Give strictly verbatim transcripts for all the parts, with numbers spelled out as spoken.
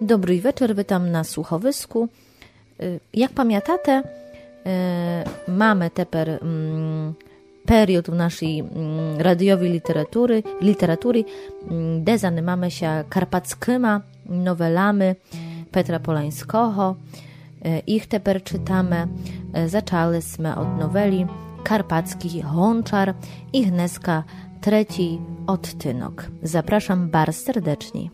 Dobry wieczór, witam na słuchowisku. Jak pamiętacie, mamy teper period w naszej radiowej literatury, literatury, gdzie zanimamy się karpackimi nowelami Petra Polańskiego. Ich teper czytamy. Zaczęliśmy od noweli Karpacki Honczar i dneska trzeci odtynok. Zapraszam bardzo serdecznie.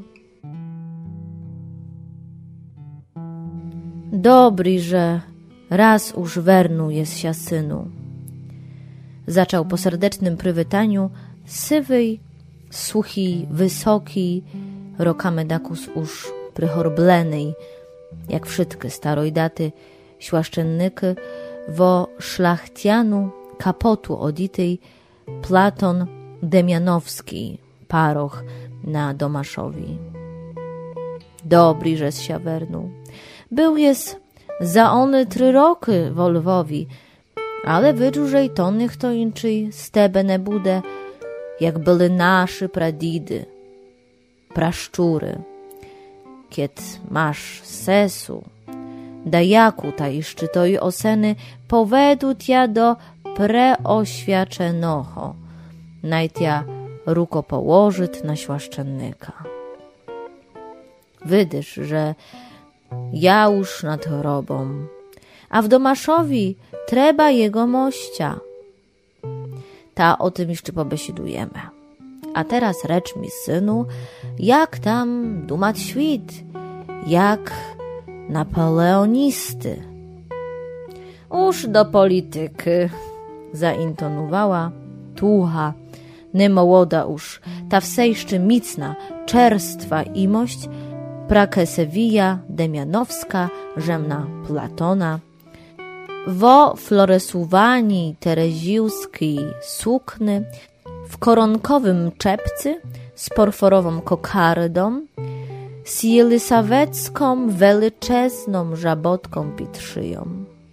Dobry, że raz już wernu jest się synu. Zaczął po serdecznym przywitaniu sywy, suchy, wysoki, rokamy dakus już przychorblenej, jak wszystkie starojdaty świaszczennyki, wo szlachtianu kapotu oditej Platon Demianowski, paroch na Domaszowi. Dobry, że się wernu. Był jest za one trzy roki w Lwowi, ale wydłużej to niech to inczyj z tebe nie bude, jak byli nasze pradidy, praszczury. Kied masz sesu, da jaku ta i szczytoj oseny povedu tja do preoświaczenoho, najtja ruko położyt na świaszczennyka. Wydysz, że ja już nad chorobą, a w Domaszowi trzeba jego mościa. Ta o tym jeszcze pobesidujemy. A teraz recz mi, synu, jak tam dumać świt, jak napoleonisty. Uż do polityki, zaintonowała tucha, niemołoda już, ta wsejszczy micna, czerstwa imość, prake Sewija, Demianowska, rzemna Platona, wo floresuwani tereziłskiej sukny, w koronkowym czepcy z porforową kokardą, z jelisawecką welyczezną żabotką pitrzyją.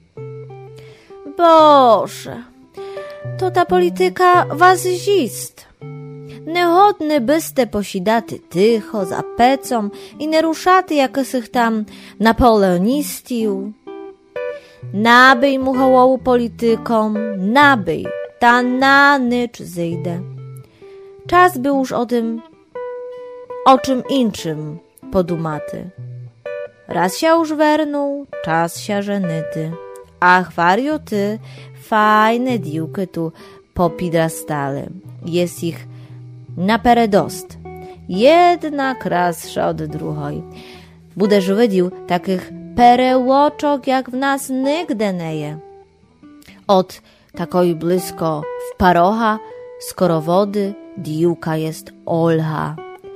Boże, to ta polityka was zist. Niehodny byste posidaty tycho, za pecą i nie ruszaty jakosych tam napoleonistiu. Nabyj mu hołowu politykom, nabyj, ta na nycz zejdę. Czas był już o tym, o czym inczym podumaty. Raz się już wernął, czas się żenyty. Ach, warioty, fajne diłky tu popidrastale. Jest ich naperedost. Jedna krasza od drugiej. Budeż wydził takich perełoczok, jak w nas nigdy nie. Od takoj blisko w parocha, skoro wody, diłka jest Olha.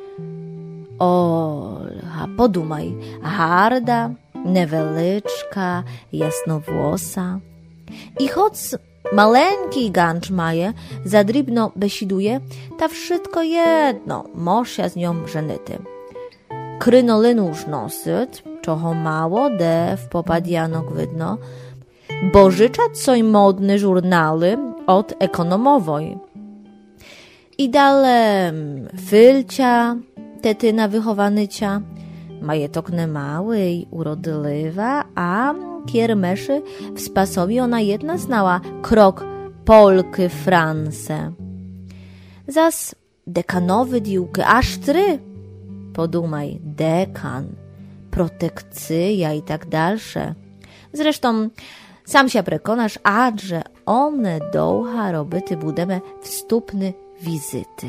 Olha, podumaj, harda, newelyczka, jasnowłosa. I choć maleńki gancz maje, za dribno besiduje, ta wszystko jedno, mosia z nią żenyty. Krynolinu już nosyt, czocho mało, de w popadianok widno, bo życzać soj modne żurnaly od ekonomowoj. I dalem fylcia, tetyna wychowanycia, majetok nie mały i urodliwa, a kiermeszy w spasowi ona jedna znała krok Polky France. Zas dekanowy diłky, aż trzy. Podumaj, dekan, protekcja i tak dalsze. Zresztą sam się przekonasz, a że one dołha robyty budeme wstupny wizyty.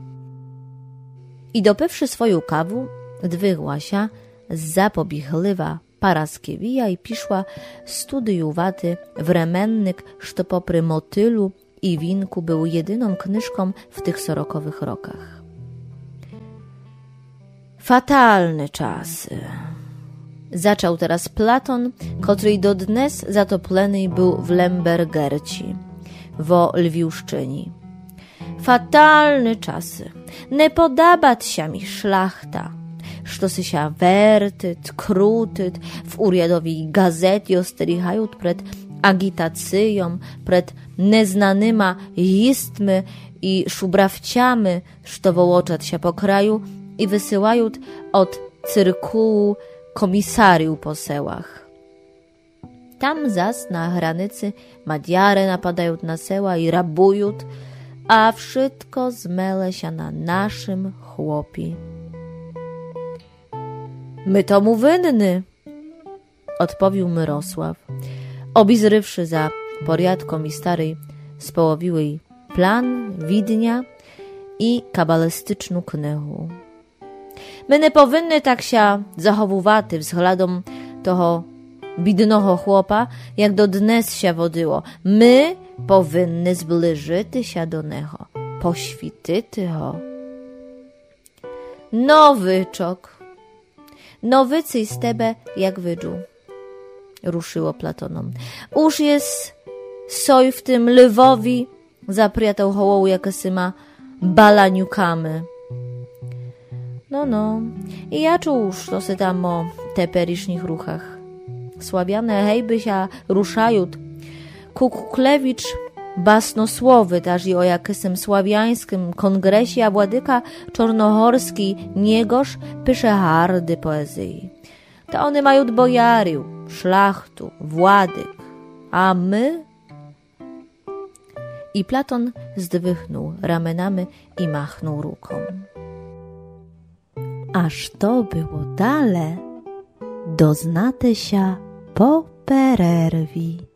I dopywszy swoją kawu, dwygła się zapobichliwa Paraskiewija i piszła studiuwaty wremennyk, što popry motylu i winku był jedyną knyżką w tych sorokowych rokach. Fatalne czasy. Zaczął teraz Platon, który do dnes zatopleny był w Lembergerci, wo Lwiuszczyni. Fatalne czasy. Nie podobać się mi szlachta. Što se się wertyt, krutyt, w uriadowej gazecie osterychają przed agitacją, przed neznanyma jistmy i szubrawciami, što wołoczat się po kraju i wysyłają od cyrkułu komisariu po sełach. Tam zas na hranicy Madjary napadają na seła i rabują, a wszystko zmele się na naszym chłopi. My to mu winny, odpowiedział Myrosław, obizrywszy za porядką i starej społowiłej plan, widnia i kabalistyczną knygę. My nie powinny tak się zachowywaty względem toho bidnego chłopa, jak do dnes się wodyło. My powinny zbliżyć się do niego, pośwityć go. Nowyczok, nowycy z tebe jak wydżu, ruszyło Platonom. Już jest soj w tym lwowi zapriatał hołoł jakosyma balaniukamy. No, no, i ja czuł, to se tam o teperysznych ruchach. Sławiane hejby się ruszają. Kuklewicz basnosłowy, też i o jakisym sławiańskim kongresie, a władyka czornohorski Niegosz pisze hardy poezji. To one mają bojarił, szlachtu, władyk, a my... I Platon zdwychnął ramionami i machnął ręką. Aż to było dale, doznate się po pererwi.